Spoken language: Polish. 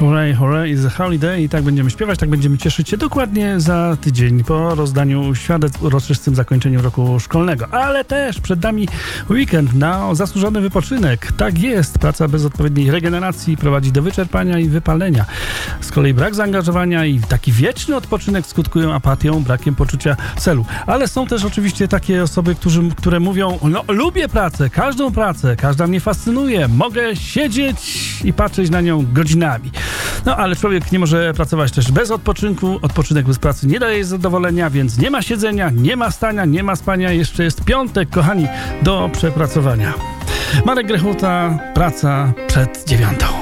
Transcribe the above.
Hooray, hooray, is a holiday. I tak będziemy śpiewać, tak będziemy cieszyć się dokładnie za tydzień po rozdaniu świadectw uroczystym zakończeniu roku szkolnego. Ale też przed nami weekend na zasłużony wypoczynek. Tak jest, praca bez odpowiedniej regeneracji prowadzi do wyczerpania i wypalenia. Z kolei brak zaangażowania i taki wieczny odpoczynek skutkują apatią, brakiem poczucia celu. Ale są też oczywiście takie osoby, które mówią, no lubię pracę, każda mnie fascynuje, mogę siedzieć i patrzeć na nią godzinami. No ale człowiek nie może pracować też bez odpoczynku. Odpoczynek bez pracy nie daje zadowolenia, więc nie ma siedzenia, nie ma stania, nie ma spania. Jeszcze jest piątek, kochani, do przepracowania. Marek Grechuta, praca przed 9:00.